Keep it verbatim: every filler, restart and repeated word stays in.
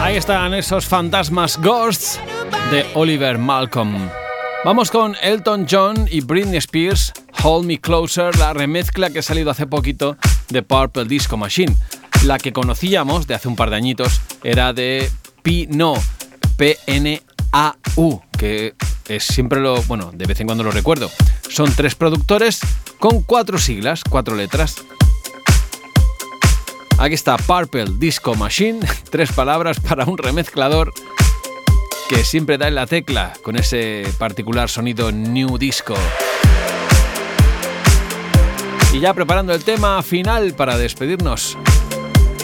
Ahí están esos fantasmas Ghosts de Oliver Malcolm. Vamos con Elton John y Britney Spears, Hold Me Closer, la remezcla que ha salido hace poquito de Purple Disco Machine. La que conocíamos de hace un par de añitos era de P N A U, P N A U, que es siempre lo, bueno, de vez en cuando lo recuerdo. Son tres productores con cuatro siglas, cuatro letras. Aquí está Purple Disco Machine, tres palabras para un remezclador que siempre da en la tecla con ese particular sonido new disco. Y ya preparando el tema final para despedirnos.